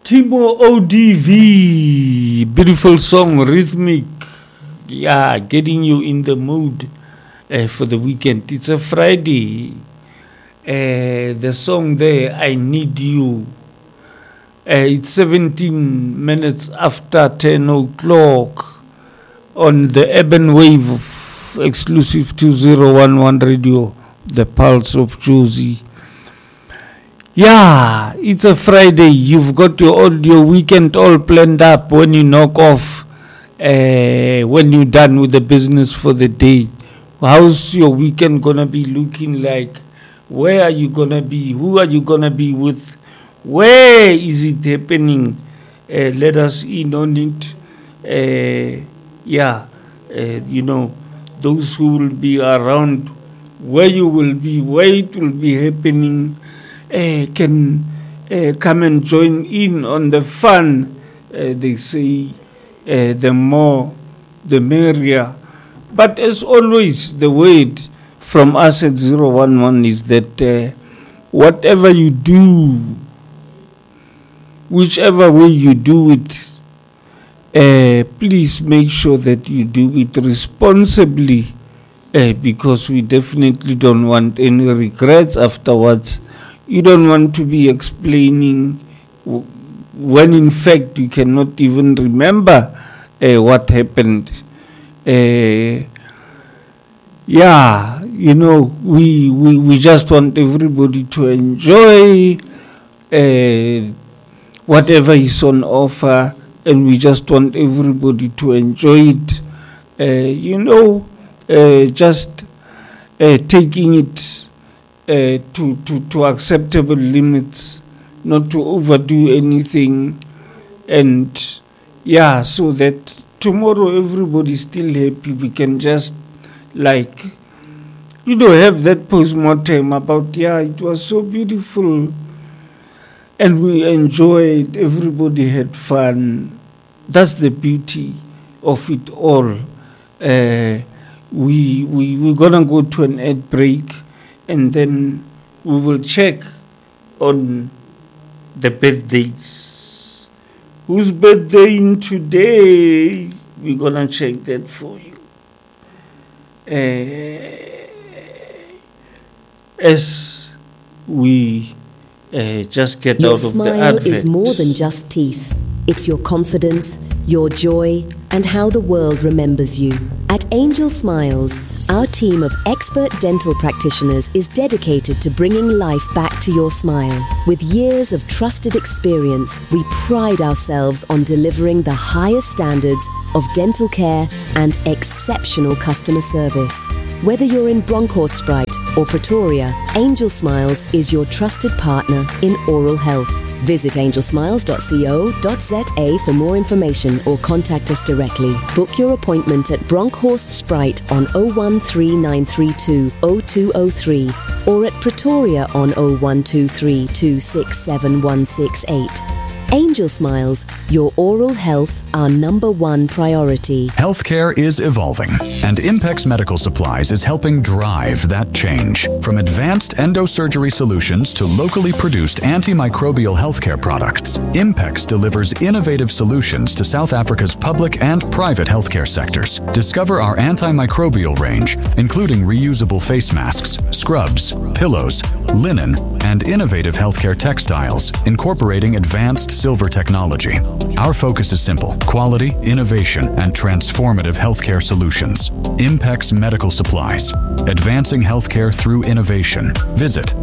Timo ODV, beautiful song, rhythmic. Yeah, getting you in the mood for the weekend. It's a Friday. The song there, I Need You. It's 17 minutes after 10 o'clock on the Urban Wave of exclusive 2011 radio, the Pulse of Josie. Yeah, it's a Friday. You've got your weekend all planned up when you knock off, when you're done with the business for the day. How's your weekend gonna be looking like? Where are you gonna be? Who are you gonna be with? Where is it happening? Let us in on it. Those who will be around, where you will be, where it will be happening, can come and join in on the fun. They say the more, the merrier. But as always, the word from us at 011 is that whatever you do, whichever way you do it, please make sure that you do it responsibly, because we definitely don't want any regrets afterwards. You don't want to be explaining when in fact you cannot even remember what happened. We just want everybody to enjoy whatever is on offer, and we just want everybody to enjoy it. Just taking it to acceptable limits, not to overdo anything, and so that tomorrow everybody's still happy. We can just have that post-mortem about, it was so beautiful and we enjoyed, everybody had fun. That's the beauty of it all. We're gonna go to an ad break, and then we will check on the birthdays. Whose birthday in today? We're gonna check that for you. As we just get your out of the smile advert. is more than just teeth. It's your confidence, your joy, and how the world remembers you. At Angel Smiles, our team of expert dental practitioners is dedicated to bringing life back to your smile. With years of trusted experience, we pride ourselves on delivering the highest standards of dental care and exceptional customer service. Whether you're in Bronkhorstspruit or Pretoria, Angel Smiles is your trusted partner in oral health. Visit angelsmiles.co.za for more information or contact us directly. Book your appointment at Bronkhorstspruit on 013932 0203 or at Pretoria on 0123 267 168. Angel Smiles, your oral health, our number one priority. Healthcare is evolving, and Impex Medical Supplies is helping drive that change. From advanced endosurgery solutions to locally produced antimicrobial healthcare products, Impex delivers innovative solutions to South Africa's public and private healthcare sectors. Discover our antimicrobial range, including reusable face masks, scrubs, pillows, linen, and innovative healthcare textiles, incorporating advanced silver technology. Our focus is simple: quality, innovation, and transformative healthcare solutions. Impex Medical Supplies, advancing healthcare through innovation. Visit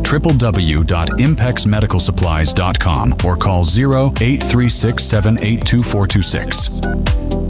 www.impexmedicalsupplies.com or call 0836 782 426.